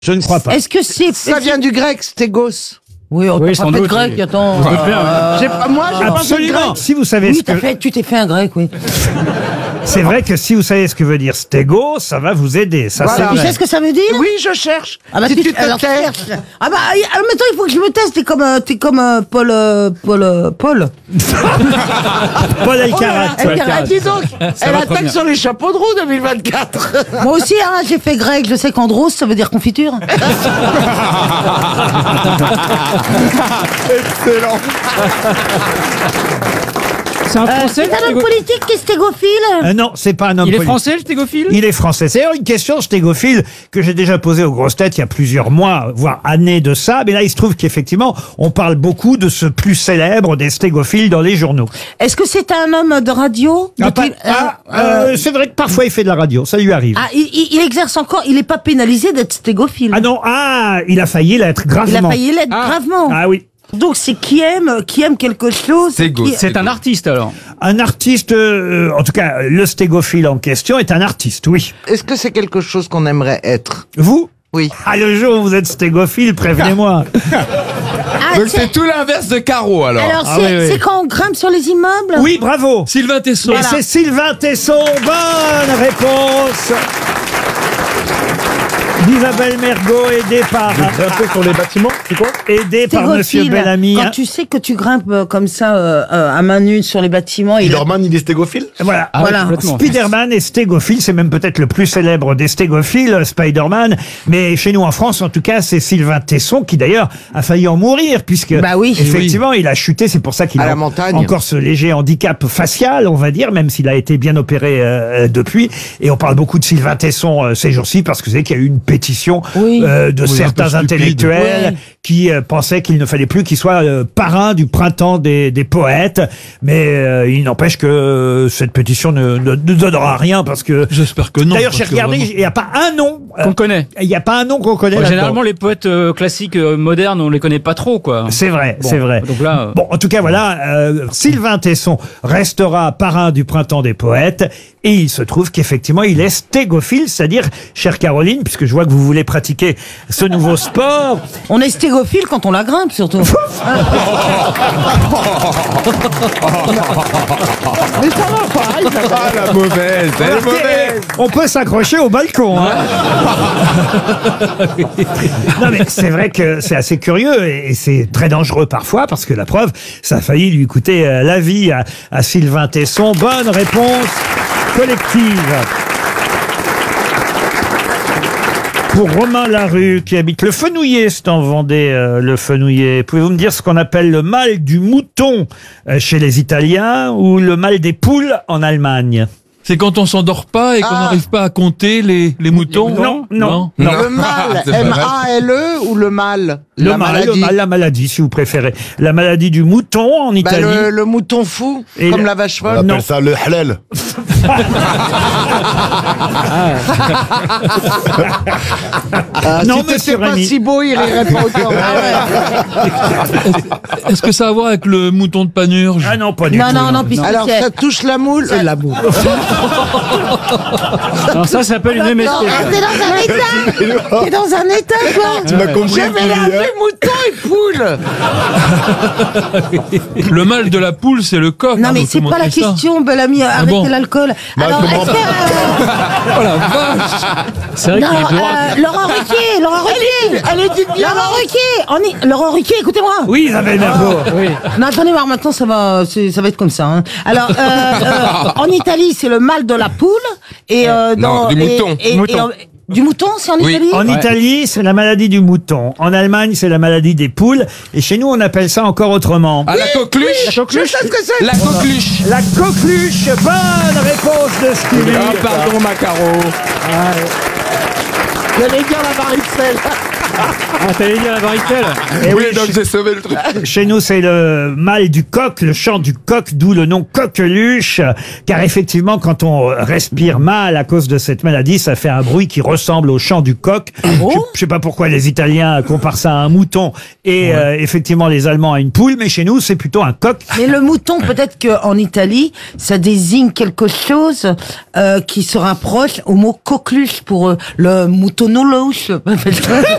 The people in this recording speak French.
Je ne crois pas. Est-ce que c'est... Ça vient du grec, stégos. Oui, on Oui, t'a sans pas fait de doute, grec, oui. attends. Moi, j'ai pas fait de Absolument. grec. Si vous savez Oui, ce que... tu t'es fait un grec, oui. C'est vrai que si vous savez ce que veut dire stégo, ça va vous aider. Ça, Voilà. c'est Tu vrai. sais ce que ça veut dire? Oui, je cherche. Ah bah si tu alors, te tais. cherches. Ah bah maintenant il faut que je me teste. T'es comme Paul. Paul Alcarat. Ah, dis donc, elle va attaque très bien. sur les chapeaux de roue 2024. Moi aussi, hein, j'ai fait grec. Je sais qu'andros, ça veut dire confiture. Excellent. C'est un français, C'est un homme le politique qui est stégophile. Non, c'est pas un homme Il est politique. français, le stégophile? Il est français. C'est d'ailleurs une question stégophile que j'ai déjà posée aux grosses têtes il y a plusieurs mois, voire années de ça. Mais là, il se trouve qu'effectivement, on parle beaucoup de ce plus célèbre des stégophiles dans les journaux. Est-ce que c'est un homme de radio? C'est vrai que parfois il fait de la radio, ça lui arrive. Il exerce encore. Il n'est pas pénalisé d'être stégophile. Il a failli l'être Il a gravement. failli l'être gravement. Ah oui. Donc c'est qui aime quelque chose. C'est un artiste, alors. Un artiste, en tout cas, le stégophile en question est un artiste, oui. Est-ce que c'est quelque chose qu'on aimerait être? Vous? Oui. Ah, le jour où vous êtes stégophile, prévenez-moi. Ah, Donc c'est tout l'inverse de Caro alors. Alors Ah, c'est oui, oui. c'est quand on grimpe sur les immeubles. Oui, bravo. Sylvain Tesson. Et c'est Sylvain Tesson. Bonne réponse d'Isabelle Mergot, aidée par... Grimper sur les bâtiments, c'est quoi? Aidée par Monsieur Stégophile. Bellamy. Quand tu sais que tu grimpes comme ça à main nue sur les bâtiments, Spider-Man, il est stégophile? Voilà. Ah, Voilà. oui, complètement. Spider-Man est stégophile, c'est même peut-être le plus célèbre des stégophiles, Spider-Man. Mais chez nous en France, en tout cas, c'est Sylvain Tesson qui d'ailleurs a failli en mourir puisque Bah oui. effectivement il a chuté. C'est pour ça qu'il À a la montagne. encore ce léger handicap facial, on va dire, même s'il a été bien opéré depuis. Et on parle beaucoup de Sylvain Tesson ces jours-ci parce que vous savez qu'il y a eu une pétition Oui. de certains un peu stupide. intellectuels Oui. qui pensaient qu'il ne fallait plus qu'il soit parrain du printemps des poètes. Mais il n'empêche que cette pétition ne donnera rien parce que... J'espère que non. D'ailleurs, j'ai regardé, il n'y a pas un nom. Qu'on connaît. Il n'y a pas un nom qu'on connaît. Bon, là-dedans. généralement, les poètes classiques modernes, on les connaît pas trop, quoi. C'est vrai, Bon, c'est vrai. donc là, Bon, en tout cas, voilà, Sylvain Tesson restera parrain du printemps des poètes. Et il se trouve qu'effectivement, il est stégophile, c'est-à-dire, chère Caroline, puisque je vois que vous voulez pratiquer ce nouveau sport. on est stégophile quand on la grimpe surtout. Mais ça va pas, Isabelle. Ah la mauvaise, elle est Remarquez, mauvaise. on peut s'accrocher au balcon. Hein. Non mais c'est vrai que c'est assez curieux et c'est très dangereux parfois parce que la preuve, ça a failli lui coûter la vie à Sylvain Tesson. Bonne réponse collective. Pour Romain Larue, qui habite le Fenouillet, c'est en Vendée, le Fenouillet. Pouvez-vous me dire ce qu'on appelle le mal du mouton chez les Italiens ou le mal des poules en Allemagne? C'est quand on s'endort pas et qu'on Ah. n'arrive pas à compter les moutons? Non. Le mal, c'est pas vrai. M-A-L-E ou le mal? La maladie. La maladie, si vous préférez. La maladie du mouton en Bah, Italie. le mouton fou, Et comme le- la vache On folle. appelle Non. ça le halal. Non, si t'étais monsieur pas Rémy. si beau, il rirait pas autant. Est-ce que ça a à voir avec le mouton de Panurge? Ah non, pas du Non, tout. non, non, puisque Alors, c'est- ça touche la moule. La moule. non, ça s'appelle une MST. Ah, t'es dans un état. T'es dans un état, quoi. Tu m'as compris, J'ai mélangé mouton et poule. Le mal de la poule, c'est le coq. Non, hein, mais faut c'est pas la montrer ça. question, Bellamy. Arrêtez bon l'alcool. Alors, comment- est-ce que... Oh la vache! C'est vrai Non, qu'il est droit. Laurent Ruquier, Laurent Ruquier. Elle est dit bien. Laurent Ruquier, Laurent Ruquier, écoutez-moi. Oui, Isabelle Mergo. Oui. Non, j'en ai marre, maintenant ça va être comme ça. Hein. Alors, en Italie, c'est le mal de la poule. Et, Non, du mouton. Du mouton, c'est en Oui. Italie En Italie, c'est la maladie du mouton. En Allemagne, c'est la maladie des poules. Et chez nous, on appelle ça encore autrement. Ah, la coqueluche? Je sais ce que c'est. La coqueluche. La coqueluche. Bonne réponse de Stevie. Ah, pardon, Macaro. J'allais dire la varicelle. Ah, t'allais dire la varicelle? Et Oui, oui, donc j'ai sauvé le truc. chez nous, c'est le mal du coq, le chant du coq, d'où le nom coqueluche. Car effectivement, quand on respire mal à cause de cette maladie, ça fait un bruit qui ressemble au chant du coq. Je sais pas pourquoi les Italiens comparent ça à un mouton et effectivement les Allemands à une poule, mais chez nous, c'est plutôt un coq. Mais le mouton, peut-être qu'en Italie, ça désigne quelque chose qui se rapproche au mot coqueluche pour le moutonoloche.